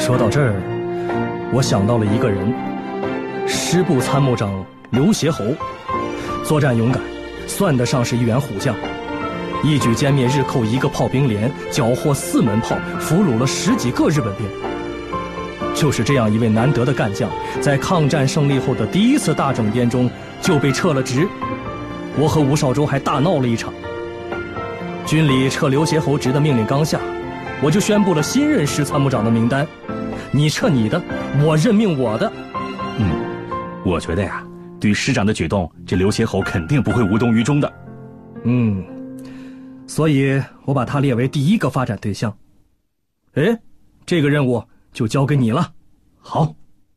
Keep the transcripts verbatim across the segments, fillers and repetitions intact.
说到这儿，我想到了一个人，师部参谋长刘协侯，作战勇敢，算得上是一员虎将，一举歼灭日寇一个炮兵连，缴获四门炮，俘虏了十几个日本兵。就是这样一位难得的干将，在抗战胜利后的第一次大整编中就被撤了职。我和吴绍周还大闹了一场。军里撤刘协侯职的命令刚下，我就宣布了新任师参谋长的名单，你撤你的，我任命我的。 嗯，我觉得呀，对师长的举动，这刘协侯肯定不会无动于衷的。 嗯，所以我把他列为第一个发展对象。哎，这个任务就交给你了。好。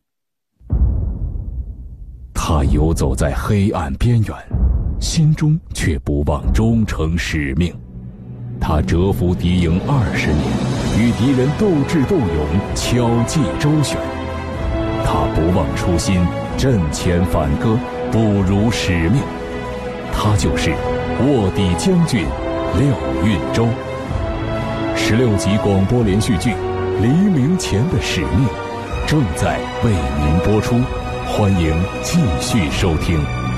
他游走在黑暗边缘，心中却不忘忠诚使命。他蛰伏敌营二十年，与敌人斗智斗勇，巧计周旋。他不忘初心，阵前反戈，不辱使命。他就是卧底将军廖运周。十六集广播连续剧《黎明前的使命》正在为您播出，欢迎继续收听。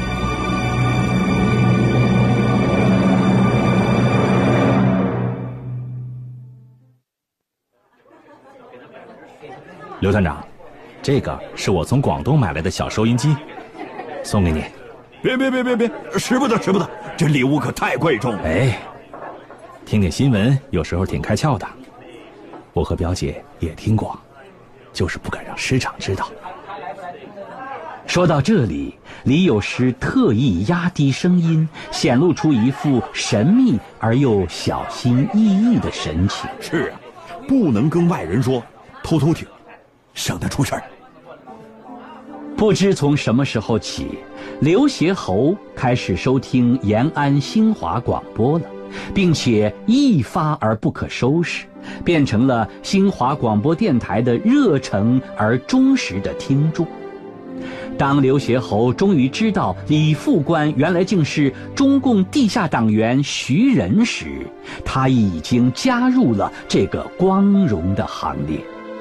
刘团长，这个是我从广东买来的小收音机，送给你。 别别别别别，使不得使不得，这礼物可太贵重了。 哎，听听新闻有时候挺开窍的，我和表姐也听过，就是不敢让师长知道。 说到这里，李有师特意压低声音，显露出一副神秘而又小心翼翼的神情。 是啊，不能跟外人说，偷偷听，省得出事儿。 不知从什么时候起，刘协侯开始收听延安新华广播了，并且一发而不可收拾，变成了新华广播电台的热诚而忠实的听众。当刘协侯终于知道李副官原来竟是中共地下党员徐仁时，他已经加入了这个光荣的行列。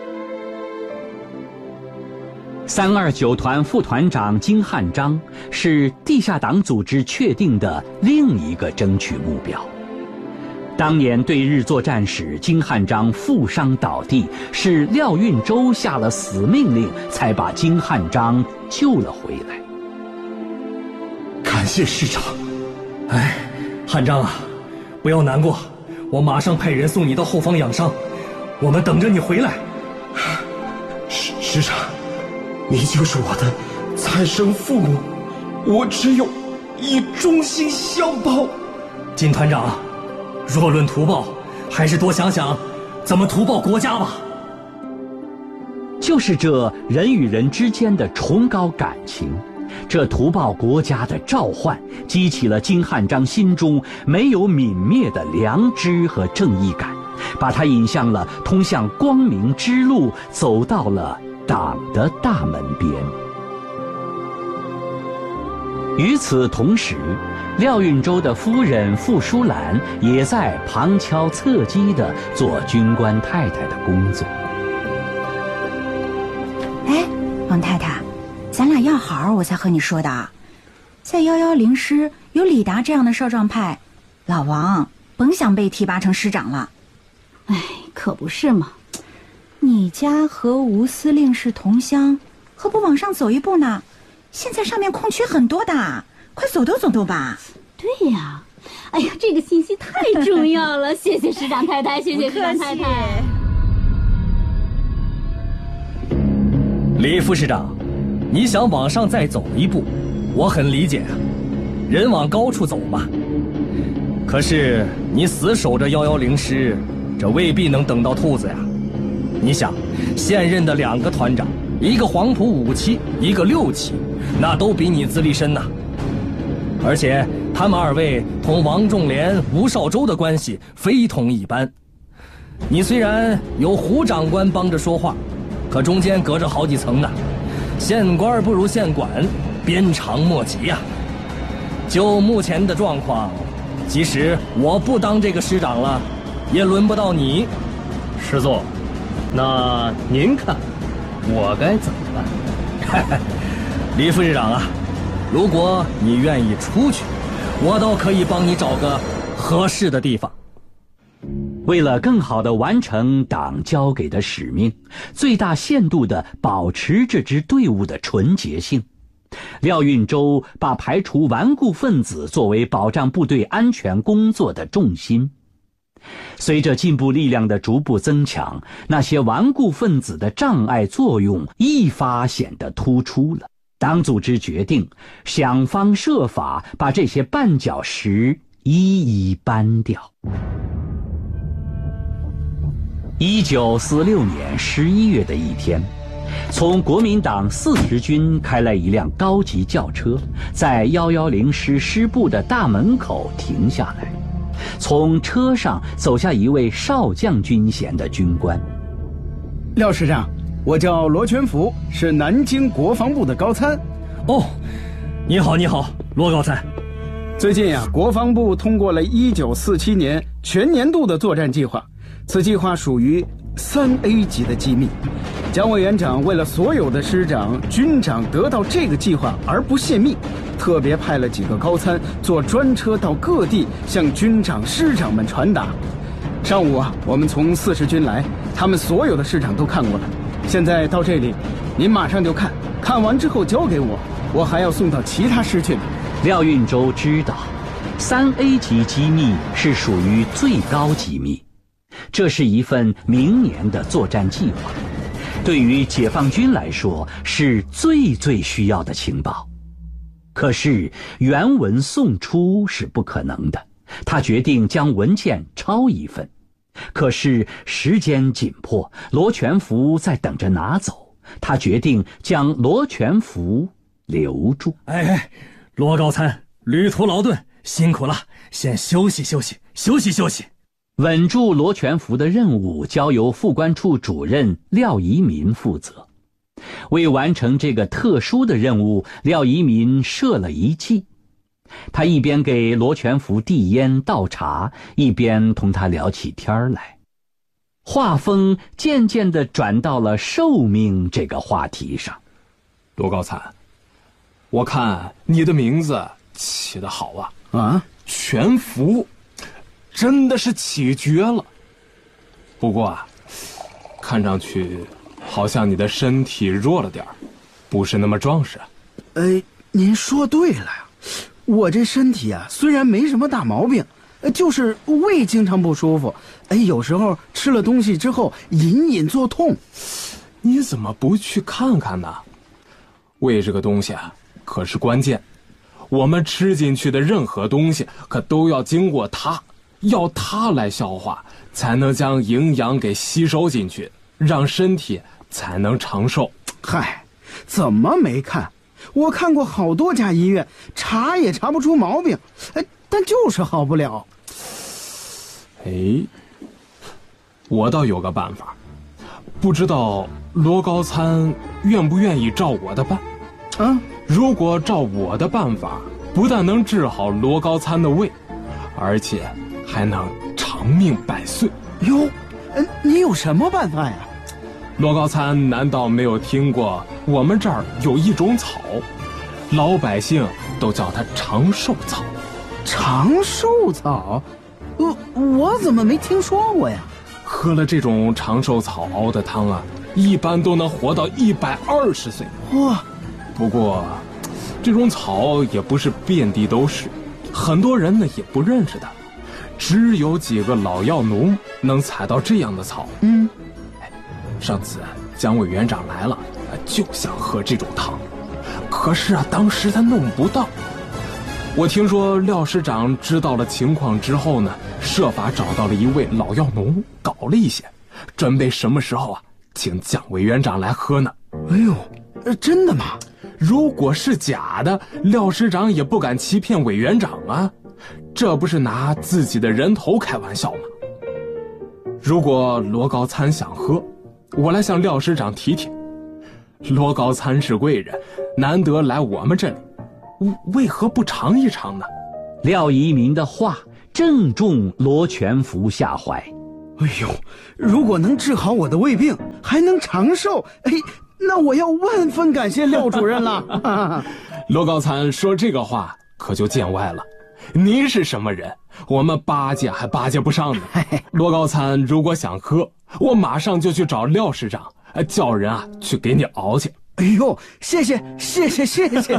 三二九团副团长金汉章是地下党组织确定的另一个争取目标。当年对日作战时，金汉章负伤倒地，是廖运周下了死命令，才把金汉章救了回来。 感谢师长。哎，汉章啊，不要难过，我马上派人送你到后方养伤，我们等着你回来。 师师长，你就是我的再生父母，我只有以忠心相报。 金团长，若论图报，还是多想想怎么图报国家吧。 就是这人与人之间的崇高感情，这图报国家的召唤，激起了金汉章心中没有泯灭的良知和正义感，把他引向了通向光明之路，走到了党的大门边。与此同时，廖运周的夫人傅淑兰也在旁敲侧击地做军官太太的工作。 哎，王太太，咱俩要好我才和你说的，在幺幺零师有李达这样的少壮派，老王甭想被提拔成师长了。 哎，可不是嘛。 你家和吴司令是同乡，何不往上走一步呢？现在上面空缺很多的，快走动走动吧。 对呀，哎呀，这个信息太重要了，谢谢师长太太，谢谢师长太太。 李副师长，你想往上再走一步，我很理解啊，人往高处走嘛。可是你死守着幺幺零师，这未必能等到兔子呀。你想，现任的两个团长，一个黄埔五期，一个六期，那都比你资历深呐。而且他们二位同王仲廉、吴绍周的关系非同一般。你虽然有胡长官帮着说话，可中间隔着好几层呢，县官不如县管，鞭长莫及呀。就目前的状况，即使我不当这个师长了，也轮不到你。 师座， 那您看，我该怎么办？李副市长啊，如果你愿意出去，我倒可以帮你找个合适的地方。 为了更好地完成党交给的使命，最大限度地保持这支队伍的纯洁性，廖运周把排除顽固分子作为保障部队安全工作的重心。随着进步力量的逐步增强，那些顽固分子的障碍作用一发显得突出了。党组织决定想方设法把这些绊脚石一一搬掉。一九四六年十一月的一天，从国民党四十军开来一辆高级轿车，在一一零师师部的大门口停下来。从车上走下一位少将军衔的军官。 廖师长，我叫罗全福，是南京国防部的高参。 哦，你好，你好，罗高参。 最近呀、啊，国防部通过了一九四七年全年度的作战计划，此计划属于三 A 级的机密。蒋委员长为了所有的师长、军长得到这个计划而不泄密，特别派了几个高参坐专车到各地向军长、师长们传达。上午啊，我们从四十军来，他们所有的师长都看过了。现在到这里，您马上就看，看完之后交给我，我还要送到其他师去呢。 廖运周知道，三 A 级机密是属于最高机密，这是一份明年的作战计划，对于解放军来说是最最需要的情报。可是原文送出是不可能的，他决定将文件抄一份。可是时间紧迫，罗全福在等着拿走，他决定将罗全福留住。 哎，罗高参，旅途劳顿，辛苦了，先休息休息，休息休息。 稳住罗全福的任务交由副官处主任廖宜民负责。为完成这个特殊的任务，廖宜民设了一计。他一边给罗全福递烟倒茶，一边同他聊起天来。话锋渐渐地转到了寿命这个话题上。 罗高参，我看你的名字起得好啊！ 啊， 全福，真的是起绝了。不过啊，看上去好像你的身体弱了点，不是那么壮实。 呃，您说对了呀，我这身体啊，虽然没什么大毛病，就是胃经常不舒服，哎，有时候吃了东西之后隐隐作痛。 你怎么不去看看呢？胃这个东西啊，可是关键。我们吃进去的任何东西，可都要经过它，要它来消化，才能将营养给吸收进去，让身体才能长寿。 嗨，怎么没看？我看过好多家医院，查也查不出毛病，哎，但就是好不了。 哎，我倒有个办法，不知道罗高参愿不愿意照我的办？ 啊， 如果照我的办法，不但能治好罗高参的胃，而且还能长命百岁。 哟，呃，你有什么办法呀？ 罗高参难道没有听过我们这儿有一种草，老百姓都叫它长寿草？ 长寿草？呃，我怎么没听说过呀？ 喝了这种长寿草熬的汤啊，一般都能活到一百二十岁。 哇！ 不过，这种草也不是遍地都是，很多人呢也不认识它，只有几个老药农能采到这样的草。 嗯， 哎，上次蒋委员长来了，就想喝这种汤，可是啊，当时他弄不到。我听说廖师长知道了情况之后呢，设法找到了一位老药农，搞了一些，准备什么时候啊，请蒋委员长来喝呢。 哎呦，呃，真的吗？ 如果是假的，廖师长也不敢欺骗委员长啊，这不是拿自己的人头开玩笑吗？如果罗高参想喝，我来向廖师长提提。罗高参是贵人，难得来我们这里，为何不尝一尝呢？ 廖宜民的话正中罗全福下怀， 哎呦，如果能治好我的胃病，还能长寿，哎，那我要万分感谢廖主任了。 罗高参说这个话可就见外了。您是什么人？我们巴结还巴结不上呢。罗高参如果想喝，我马上就去找廖师长，叫人啊去给你熬去。 哎呦，谢谢谢谢谢谢。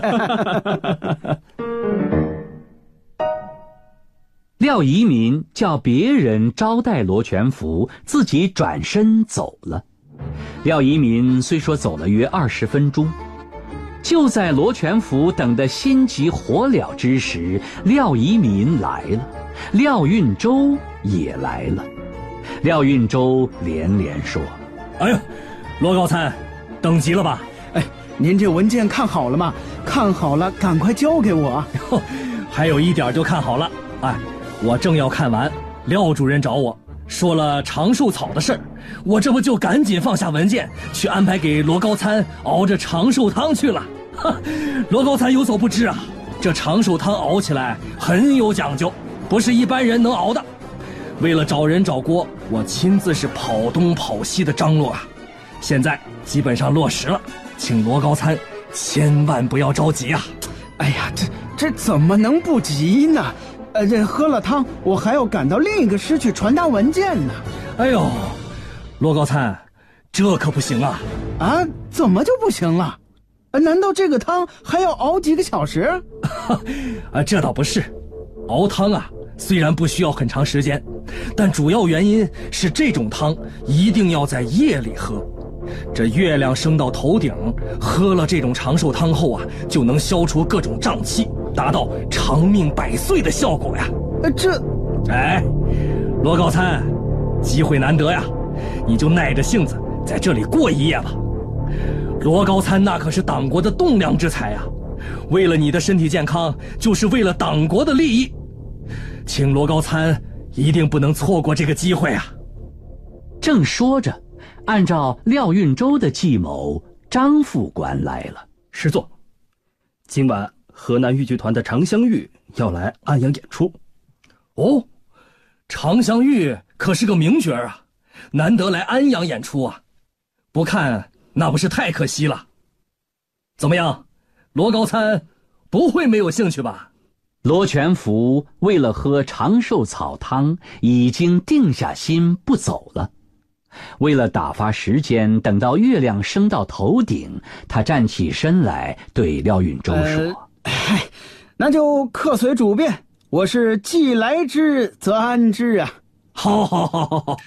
廖仪民叫别人招待罗全福，自己转身走了。廖仪民虽说走了约二十分钟，就在罗全福等得心急火燎之时，廖仪民来了，廖运周也来了。廖运周连连说：“ 哎呦，罗高参，等急了吧？ 哎，您这文件看好了吗？看好了，赶快交给我。 还有一点就看好了。哎。”我正要看完，廖主任找我说了长寿草的事儿，我这不就赶紧放下文件，去安排给罗高参熬着长寿汤去了。罗高参有所不知啊，这长寿汤熬起来很有讲究，不是一般人能熬的。为了找人找锅，我亲自是跑东跑西的张罗啊，现在基本上落实了，请罗高参千万不要着急啊。 哎呀，这这怎么能不急呢？呃，这喝了汤，我还要赶到另一个师去传达文件呢。 哎呦，罗高参，这可不行啊！ 啊，怎么就不行了？呃，难道这个汤还要熬几个小时？ 啊，这倒不是，熬汤啊，虽然不需要很长时间，但主要原因是这种汤一定要在夜里喝。这月亮升到头顶，喝了这种长寿汤后啊，就能消除各种瘴气，达到长命百岁的效果呀！ 呃，这， 哎，罗高参，机会难得呀，你就耐着性子在这里过一夜吧。罗高参那可是党国的栋梁之才啊，为了你的身体健康，就是为了党国的利益，请罗高参一定不能错过这个机会啊！ 正说着，按照廖运周的计谋，张副官来了。 师座，今晚河南豫剧团的长香玉要来安阳演出。 哦，长香玉可是个名角啊，难得来安阳演出啊，不看那不是太可惜了。怎么样，罗高参不会没有兴趣吧？ 罗全福为了喝长寿草汤，已经定下心不走了。为了打发时间，等到月亮升到头顶，他站起身来对廖运周说：“ 呃、那就客随主便，我是既来之则安之啊。” 好好好好好。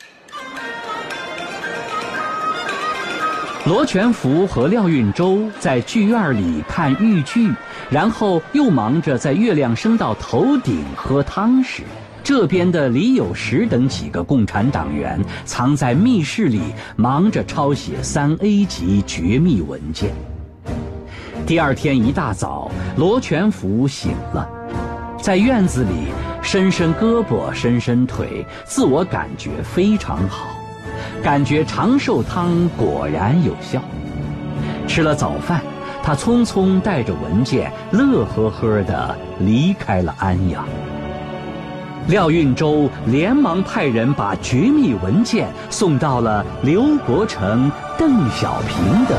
罗全福和廖运周在剧院里看豫剧，然后又忙着在月亮升到头顶喝汤时，这边的李有时等几个共产党员藏在密室里，忙着抄写三 A 级绝密文件。第二天一大早，罗全福醒了，在院子里伸伸胳膊伸伸腿，自我感觉非常好，感觉长寿汤果然有效。吃了早饭，他匆匆带着文件，乐呵呵地离开了安阳。廖运周连忙派人把绝密文件送到了刘国成、邓小平的